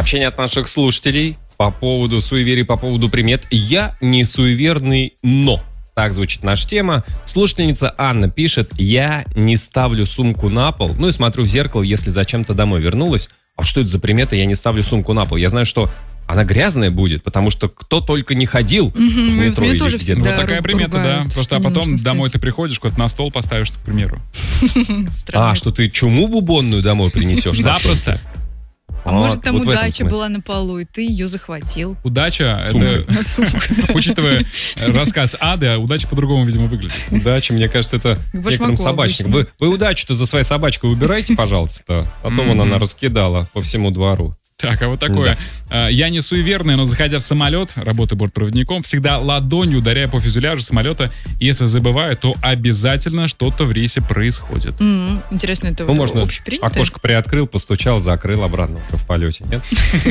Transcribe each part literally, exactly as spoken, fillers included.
Сообщение от наших слушателей по поводу суеверий, по поводу примет. Я не суеверный, но... Так звучит наша тема. Слушательница Анна пишет: я не ставлю сумку на пол, ну и смотрю в зеркало, если зачем-то домой вернулась. А что это за примета? Я не ставлю сумку на пол. Я знаю, что она грязная будет, потому что кто только не ходил угу, в метро или тоже где-то. Вот такая примета, да. Просто а потом домой ты приходишь, куда-то на стол поставишь, к примеру. А, что ты чуму бубонную домой принесешь? Запросто. А вот, может, там вот удача была на полу, и ты ее захватил. Удача, это, учитывая рассказ Ады, удача по-другому, видимо, выглядит. Удача, мне кажется, это некоторым собачником. Вы, вы удачу-то за своей собачкой выбирайте, пожалуйста. Потом mm-hmm. она раскидала по всему двору. Так, а вот такое. Да. Я не суеверный, но заходя в самолет, работаю бортпроводником, всегда ладонью ударяю по фюзеляжу самолета. Если забываю, то обязательно что-то в рейсе происходит. Mm-hmm. Интересно, это ну, можно общепринято? Окошко приоткрыл, постучал, закрыл обратно в полете, нет?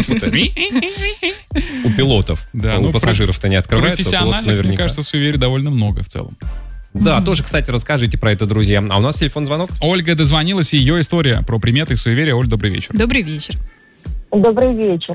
У пилотов. У пассажиров-то не открывается. Профессиональных, мне кажется, суеверий довольно много в целом. Да, mm-hmm. тоже, кстати, расскажите про это, друзья. А у нас телефон звонок. Ольга дозвонилась, и ее история про приметы и суеверия. Оль, добрый вечер. Добрый вечер. Добрый вечер.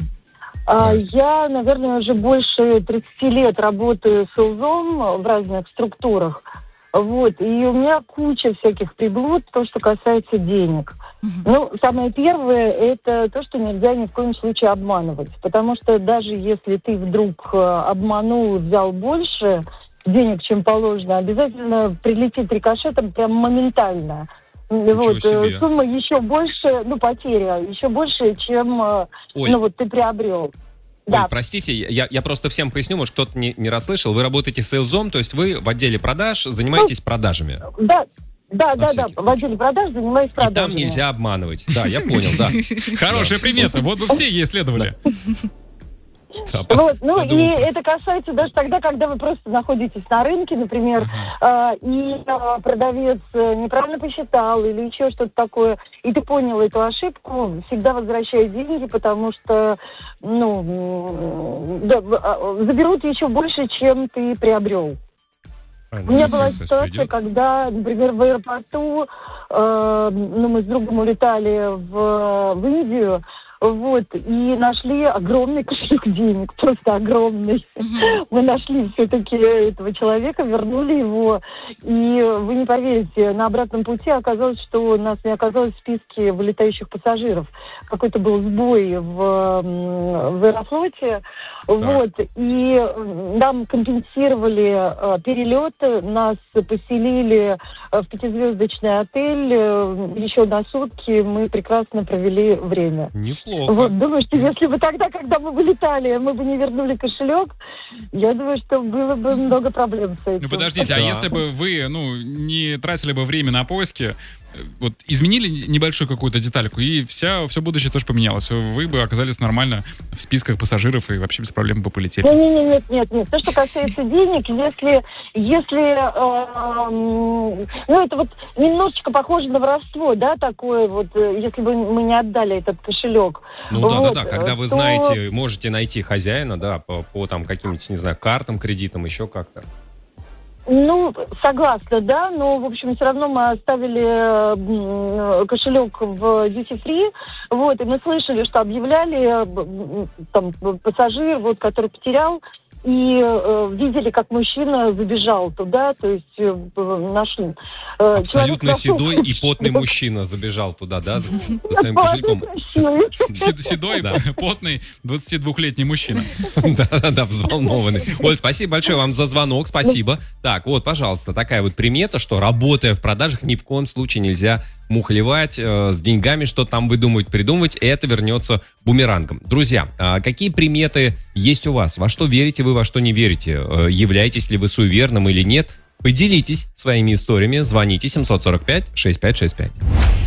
Я, наверное, уже больше тридцать лет работаю с СЛЗом в разных структурах. Вот, и у меня куча всяких приблуд, то, что касается денег. Uh-huh. Ну, самое первое, это то, что нельзя ни в коем случае обманывать. Потому что даже если ты вдруг обманул, взял больше денег, чем положено, обязательно прилетит рикошетом прям моментально. Вот, себе. Сумма еще больше, ну, потеря, еще больше, чем Ой. ну, вот ты приобрел. Ой, да. простите, я, я просто всем поясню, может, кто-то не, не расслышал. Вы работаете сейлзом, то есть вы в отделе продаж занимаетесь ну, продажами. Да, да, да, да, в отделе продаж занимаюсь продажами. И там нельзя обманывать. Да, я понял, да. Хорошая примета, вот бы все ей следовали. Да, вот, ну и это касается даже тогда, когда вы просто находитесь на рынке, например, uh-huh. э, и э, продавец неправильно посчитал или еще что-то такое, и ты понял эту ошибку, всегда возвращай деньги, потому что, ну, да, заберут еще больше, чем ты приобрел. У меня была ситуация, придет. когда, например, в аэропорту, э, ну, мы с другом улетали в, в Индию, вот, и нашли огромный кошелек денег, просто огромный. Uh-huh. Мы нашли все-таки этого человека, вернули его, и вы не поверите, на обратном пути оказалось, что у нас не оказалось в списке вылетающих пассажиров. Какой-то был сбой в, в Аэрофлоте, вот, и нам компенсировали э, перелет, нас поселили в пятизвездочный отель, э, еще на сутки мы прекрасно провели время. Неплохо. Вот, думаю, что если бы тогда, когда мы вылетали, мы бы не вернули кошелек, я думаю, что было бы много проблем с этим. Ну, подождите, а если бы вы, ну, не тратили бы время на поиски, вот, изменили небольшую какую-то детальку, и вся, все будущее тоже поменялось. Вы бы оказались нормально в списках пассажиров и вообще без проблем бы полетели. Нет, нет, нет, нет, нет. То, что касается денег, если, если, э, ну, это вот немножечко похоже на воровство, да, такое вот, если бы мы не отдали этот кошелек. Ну, вот, да, да, да, когда вы то... знаете, можете найти хозяина, да, по, по там каким-нибудь, не знаю, картам, кредитам, еще как-то. Ну, согласна, да, но, в общем, все равно мы оставили кошелек в Duty Free, вот, и мы слышали, что объявляли, там, пассажир, вот, который потерял, и э, видели, как мужчина забежал туда, то есть э, нашли. Э, Абсолютно седой и потный мужчина забежал туда, да, за, за своим кошельком. Седой, потный, двадцатидвухлетний мужчина. Да-да-да, взволнованный. Оль, спасибо большое вам за звонок, спасибо. Так, вот, пожалуйста, такая вот примета, что, работая в продажах, ни в коем случае нельзя мухлевать, э, с деньгами, что там выдумывать, придумывать, и это вернется бумерангом. Друзья, э, какие приметы есть у вас? Во что верите вы, во что не верите? Э, являетесь ли вы суеверным или нет? Поделитесь своими историями, звоните семь сорок пять шестьдесят пять шестьдесят пять.